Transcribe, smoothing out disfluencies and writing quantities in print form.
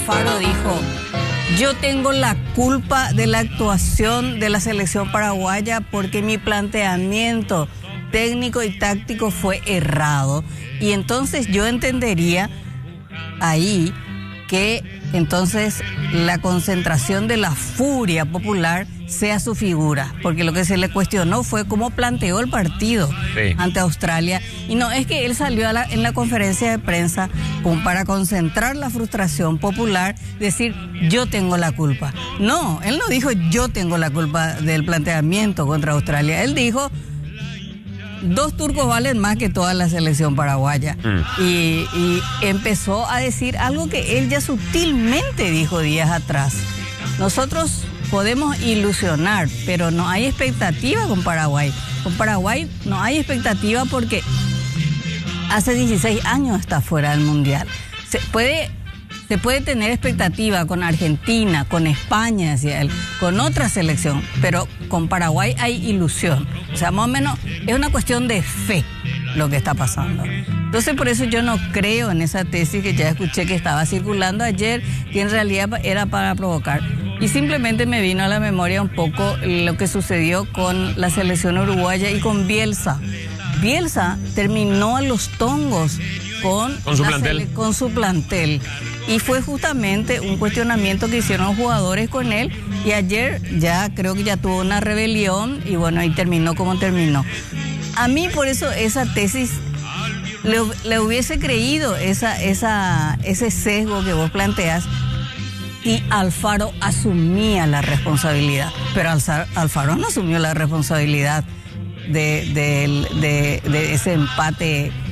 Alfaro dijo: yo tengo la culpa de la actuación de la selección paraguaya porque mi planteamiento técnico y táctico fue errado. Y entonces yo entendería ahí que entonces la concentración de la furia popular sea su figura, porque lo que se le cuestionó fue cómo planteó el partido ante Australia. Y no es que él salió en la conferencia de prensa para concentrar la frustración popular, decir yo tengo la culpa. No, él no dijo yo tengo la culpa del planteamiento contra Australia. Él dijo: 2 turcos valen más que toda la selección paraguaya. Y empezó a decir algo que él ya sutilmente dijo días atrás: nosotros podemos ilusionar, pero no hay expectativa con Paraguay. Con Paraguay no hay expectativa porque hace 16 años está fuera del Mundial. Se puede tener expectativa con Argentina, con España, decía él, con otra selección, pero con Paraguay hay ilusión. O sea, más o menos es una cuestión de fe lo que está pasando. Entonces, por eso yo no creo en esa tesis que ya escuché que estaba circulando ayer, que en realidad era para provocar. Y simplemente me vino a la memoria un poco lo que sucedió con la selección uruguaya y con Bielsa. Bielsa terminó a los tongos con su plantel. Y fue justamente un cuestionamiento que hicieron los jugadores con él. Y ayer ya creo que ya tuvo una rebelión y bueno, ahí terminó como terminó. A mí por eso esa tesis le hubiese creído ese sesgo que vos planteas y Alfaro asumía la responsabilidad. Pero Alfaro no asumió la responsabilidad de ese empate